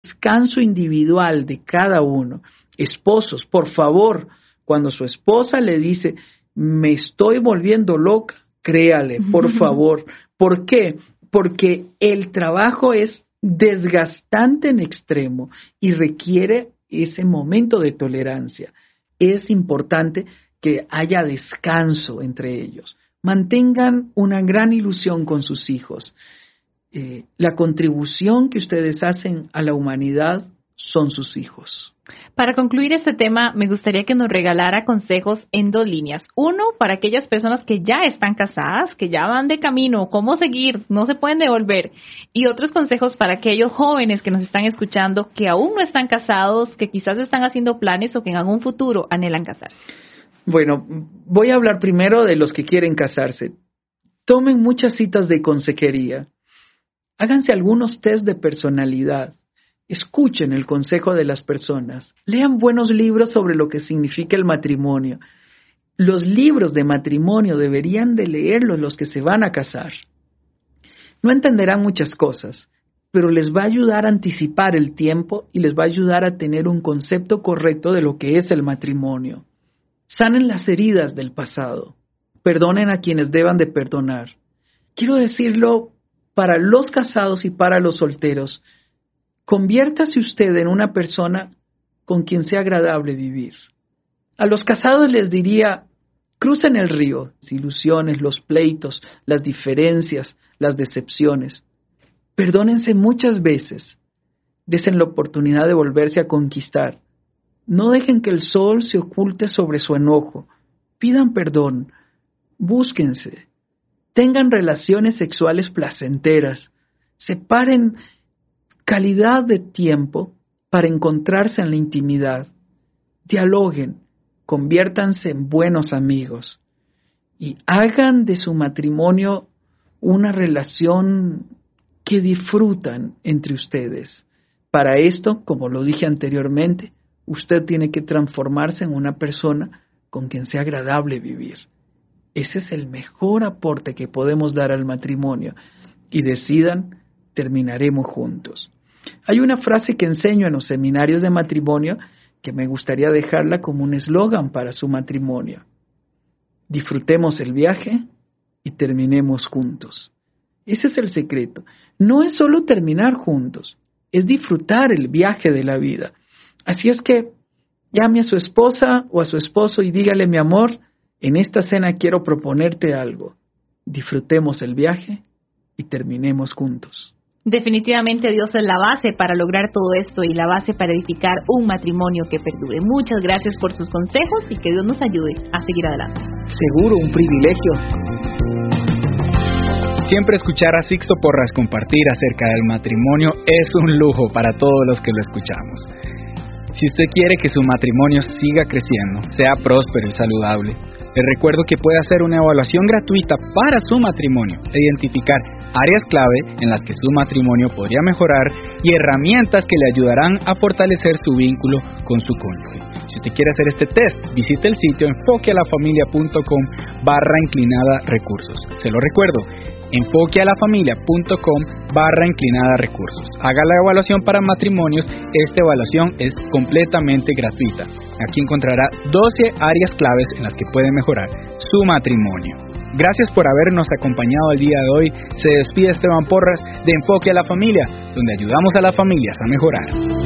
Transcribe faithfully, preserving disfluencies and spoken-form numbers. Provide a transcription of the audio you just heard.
descanso individual de cada uno. Esposos, por favor, cuando su esposa le dice, me estoy volviendo loca, créale, por favor. ¿Por qué? Porque el trabajo es desgastante en extremo y requiere ese momento de tolerancia. Es importante que haya descanso entre ellos. Mantengan una gran ilusión con sus hijos. Eh, la contribución que ustedes hacen a la humanidad son sus hijos. Para concluir este tema, me gustaría que nos regalara consejos en dos líneas. Uno, para aquellas personas que ya están casadas, que ya van de camino, cómo seguir, no se pueden devolver. Y otros consejos para aquellos jóvenes que nos están escuchando, que aún no están casados, que quizás están haciendo planes o que en algún futuro anhelan casarse. Bueno, voy a hablar primero de los que quieren casarse. Tomen muchas citas de consejería. Háganse algunos test de personalidad. Escuchen el consejo de las personas. Lean buenos libros sobre lo que significa el matrimonio. Los libros de matrimonio deberían de leerlos los que se van a casar. No entenderán muchas cosas, pero les va a ayudar a anticipar el tiempo y les va a ayudar a tener un concepto correcto de lo que es el matrimonio. Sanen las heridas del pasado. Perdonen a quienes deban de perdonar. Quiero decirlo para los casados y para los solteros. Conviértase usted en una persona con quien sea agradable vivir. A los casados les diría, crucen el río, las ilusiones, los pleitos, las diferencias, las decepciones. Perdónense muchas veces. Desen la oportunidad de volverse a conquistar. No dejen que el sol se oculte sobre su enojo. Pidan perdón. Búsquense. Tengan relaciones sexuales placenteras. Separen calidad de tiempo para encontrarse en la intimidad. Dialoguen, conviértanse en buenos amigos y hagan de su matrimonio una relación que disfrutan entre ustedes. Para esto, como lo dije anteriormente, usted tiene que transformarse en una persona con quien sea agradable vivir. Ese es el mejor aporte que podemos dar al matrimonio. Y decidan, terminaremos juntos. Hay una frase que enseño en los seminarios de matrimonio que me gustaría dejarla como un eslogan para su matrimonio. Disfrutemos el viaje y terminemos juntos. Ese es el secreto. No es solo terminar juntos, es disfrutar el viaje de la vida. Así es que llame a su esposa o a su esposo y dígale, mi amor, en esta cena quiero proponerte algo. Disfrutemos el viaje y terminemos juntos. Definitivamente Dios es la base para lograr todo esto y la base para edificar un matrimonio que perdure. Muchas gracias por sus consejos y que Dios nos ayude a seguir adelante. Seguro, un privilegio. Siempre escuchar a Sixto Porras compartir acerca del matrimonio es un lujo para todos los que lo escuchamos. Si usted quiere que su matrimonio siga creciendo, sea próspero y saludable, le recuerdo que puede hacer una evaluación gratuita para su matrimonio e identificar áreas clave en las que su matrimonio podría mejorar y herramientas que le ayudarán a fortalecer su vínculo con su cónyuge. Si usted quiere hacer este test, visite el sitio enfoquealafamilia.com barra inclinada recursos. Se lo recuerdo, enfoquealafamilia.com barra inclinada recursos. Haga la evaluación para matrimonios. Esta evaluación es completamente gratuita. Aquí encontrará doce áreas claves en las que puede mejorar su matrimonio. Gracias por habernos acompañado el día de hoy. Se despide Esteban Porras de Enfoque a la Familia, donde ayudamos a las familias a mejorar.